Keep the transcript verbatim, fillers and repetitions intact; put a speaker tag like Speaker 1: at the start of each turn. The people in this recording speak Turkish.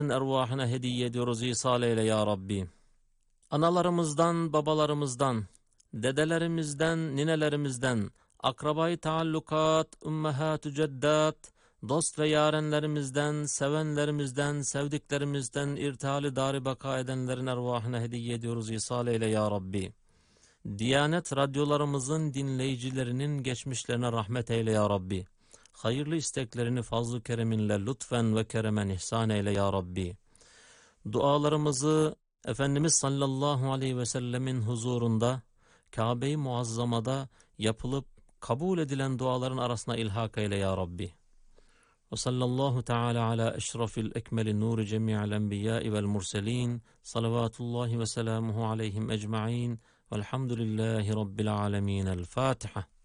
Speaker 1: ervahına hediye ediyoruz, İsal eyle ya Rabbi. Analarımızdan, babalarımızdan, dedelerimizden, ninelerimizden, akrabayı taallukat, ümmehatü ceddat, dost ve yarenlerimizden, sevenlerimizden, sevdiklerimizden, irtihali dari baka edenlerin ervahına hediye ediyoruz, İsal eyle ya Rabbi. Diyanet radyolarımızın dinleyicilerinin geçmişlerine rahmet eyle ya Rabbi. Hayırlı isteklerini fazl-ı kereminle lütfen ve keremen ihsan eyle ya Rabbi. Dualarımızı Efendimiz sallallahu aleyhi ve sellemin huzurunda, Kabe-i Muazzama'da yapılıp kabul edilen duaların arasına ilhak eyle ya Rabbi. Ve sallallahu teala ala eşrafil ekmeli nuri cemi'al enbiyai vel murselin, salavatullahi ve selamuhu aleyhim ecma'in, velhamdülillahi rabbil alemin. El Fatiha.